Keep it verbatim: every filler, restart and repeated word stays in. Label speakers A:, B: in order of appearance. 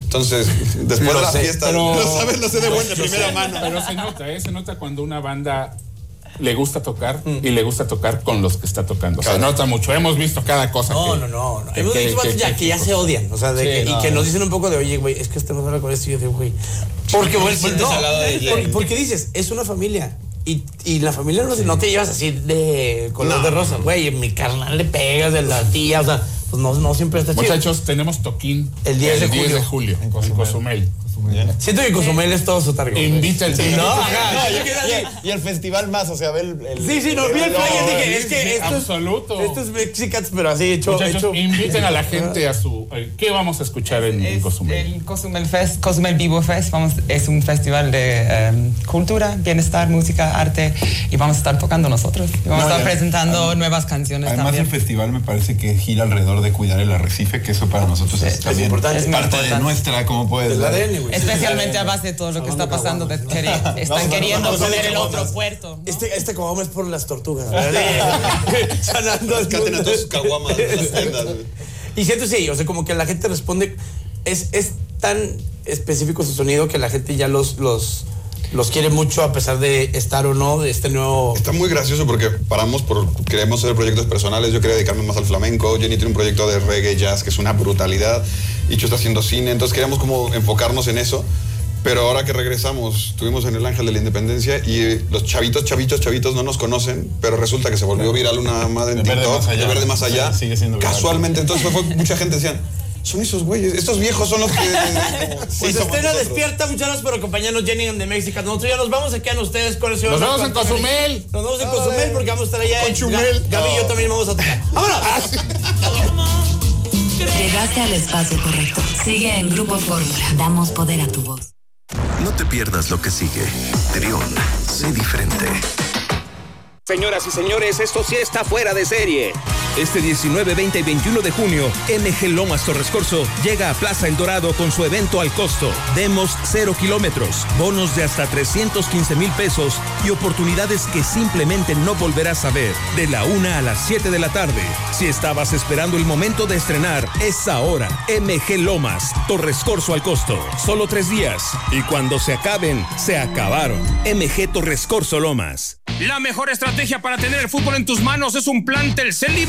A: Entonces, después de la
B: sé,
A: fiesta,
B: pero,
A: lo sabes, lo sé de buena primera
C: sé,
A: mano.
C: Pero se nota, ¿eh? Se nota cuando una banda le gusta tocar mm. y le gusta tocar con los que está tocando. O sea, se nota mucho. Hemos visto cada cosa.
B: No,
C: que,
B: no, no. no.
C: Que,
B: Hemos
C: que,
B: visto que, ya, que ya se odian. O sea, de sí, que, no, y que nos dicen un poco de, oye, güey, es que este no habla con esto. Y yo digo, güey. Porque, güey, no, porque, porque dices, es una familia. Y, y la familia no, sí. no te llevas así de color no. de rosa. Güey, en mi carnal le pegas de la tía. O sea, pues no, no siempre está chido.
C: Muchachos, tenemos toquín
B: el diez de julio,
C: diez de julio en Cozumel. Cozumel.
B: Yeah. Siento que Cozumel es todo su target.
C: Invita
B: sí, no,
D: ajá, no, yo y, y el festival más, o sea, ver el, el
B: sí, sí, no, vi el flyer, dije, es que esto
C: absoluto.
B: Es, esto es Mexicats, pero así hecho,
C: Muchachos,
B: hecho.
C: inviten a la gente a su ¿qué vamos a escuchar en, en Cozumel?
E: El Cozumel Fest, Cozumel Vivo Fest, vamos, es un festival de um, cultura, bienestar, música, arte, y vamos a estar tocando nosotros. Y vamos no, a estar ya, presentando además, nuevas canciones
F: además
E: también.
F: El festival me parece que gira alrededor de cuidar el arrecife, que eso para nosotros es, es también importante. Es parte importante. De nuestra, como puedes ver.
E: Especialmente a base de todo lo que está pasando, de querer, están no, queriendo no, no, poner el otro puerto. ¿No?
B: Este, este caguama es por las tortugas.
A: Sanando rescaten a todos sus caguamas de las tiendas.
B: Y siento sí, o sea, como que la gente responde, es, es tan específico su sonido que la gente ya los, los, los quiere mucho a pesar de estar o no de este nuevo...
A: Está muy gracioso porque paramos por, queremos hacer proyectos personales, yo quería dedicarme más al flamenco, Jenny tiene un proyecto de reggae, jazz, que es una brutalidad, y yo está haciendo cine, entonces queríamos como enfocarnos en eso. Pero ahora que regresamos, estuvimos en el Ángel de la Independencia y los chavitos, chavitos, chavitos no nos conocen, pero resulta que se volvió viral una madre en TikTok, de Verde Más Allá,
F: sí, sigue siendo
A: casualmente, viral. Entonces fue, mucha gente decían, son esos güeyes, estos viejos son los que...
B: Pues Estrella despierta, muchas gracias por acompañarnos, Jenny and the Mexicans. Nosotros ya nos vamos, aquí a ustedes con el señor...
C: Nos vemos en Cozumel.
B: Nos vemos en Cozumel porque vamos a estar allá en Chumel. Gaby y yo también vamos a tocar. ¡Vámonos!
G: Llegaste al espacio correcto. Sigue en Grupo Fórmula. Damos poder a tu voz.
H: No te pierdas lo que sigue. Trión, sé diferente.
I: Señoras y señores, esto sí está fuera de serie. Este diecinueve, veinte y veintiuno de junio, M G Lomas Torres Corzo llega a Plaza El Dorado con su evento al costo. Demos cero kilómetros, bonos de hasta trescientos quince mil pesos y oportunidades que simplemente no volverás a ver. De la una a las siete de la tarde. Si estabas esperando el momento de estrenar, es ahora. M G Lomas Torres Corzo al costo. Solo tres días. Y cuando se acaben, se acabaron. M G Torres Corzo Lomas.
J: La mejor estrategia para tener el fútbol en tus manos es un plan Telcel Libre